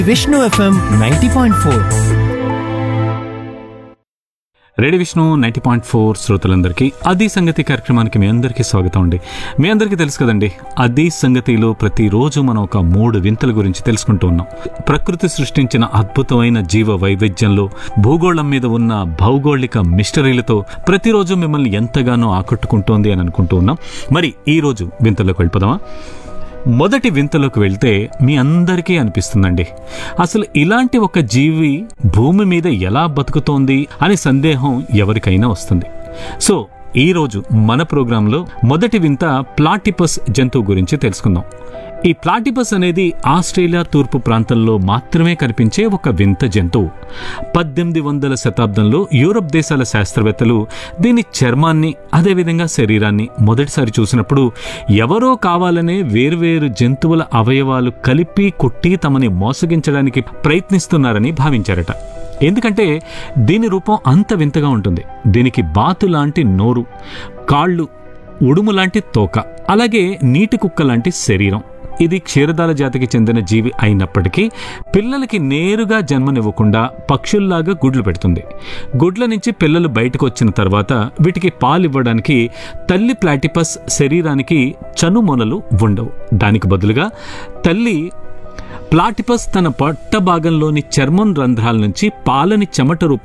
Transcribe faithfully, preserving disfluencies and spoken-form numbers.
Vishnu FM ninety point four. Radio Vishnu ninety point four శ్రోతలందరికీ అది సంగతి కార్యక్రమానికి మీ అందరికీ స్వాగతం అండి. మీ అందరికీ తెలుసు కదండి, అది సంగతిలో ప్రతిరోజు మనం ఒక మూడు వింతల గురించి తెలుసుకుంటూ ఉన్నాం. ప్రకృతి సృష్టించిన అద్భుతమైన జీవ వైవిధ్యంలో, భూగోళం మీద ఉన్న భౌగోళిక మిస్టరీలతో ప్రతిరోజు మిమ్మల్ని ఎంతగానో ఆకట్టుకుంటోంది అని అనుకుంటూ ఉన్నాం. మరి ఈ రోజు వింతలోకి వెళ్ళిపోదామా? మొదటి వింతలోకి వెళ్తే మీ అందరికీ అనిపిస్తుందండి, అసలు ఇలాంటి ఒక జీవి భూమి మీద ఎలా బతుకుతోంది అనే సందేహం ఎవరికైనా వస్తుంది. సో ఈరోజు మన ప్రోగ్రాంలో మొదటి వింత ప్లాటిపస్ జంతువు గురించి తెలుసుకుందాం. ఈ ప్లాటిపస్ అనేది ఆస్ట్రేలియా తూర్పు ప్రాంతంలో మాత్రమే కనిపించే ఒక వింత జంతువు. పద్దెనిమిది వందల శతాబ్దంలో యూరప్ దేశాల శాస్త్రవేత్తలు దీని చర్మాన్ని, అదేవిధంగా శరీరాన్ని మొదటిసారి చూసినప్పుడు ఎవరో కావాలనే వేర్వేరు జంతువుల అవయవాలు కలిపి కుట్టి తమని మోసగించడానికి ప్రయత్నిస్తున్నారని భావించారట. ఎందుకంటే దీని రూపం అంత వింతగా ఉంటుంది. దీనికి బాతు లాంటి నోరు, కాళ్ళు, ఉడుము లాంటి తోక, అలాగే నీటి కుక్క లాంటి శరీరం. ఇది క్షీరదాల జాతికి చెందిన జీవి అయినప్పటికీ పిల్లలకి నేరుగా జన్మనివ్వకుండా పక్షుల్లాగా గుడ్లు పెడుతుంది. గుడ్ల నుంచి పిల్లలు బయటకు వచ్చిన తర్వాత వీటికి పాలివ్వడానికి తల్లి ప్లాటిపస్ శరీరానికి చనుమొనలు ఉండవు. దానికి బదులుగా తల్లి ప్లాటిపస్ తన పొట్ట భాగంలోని చర్మం రంధ్రాల నుంచి పాలని చెమట రూపంలో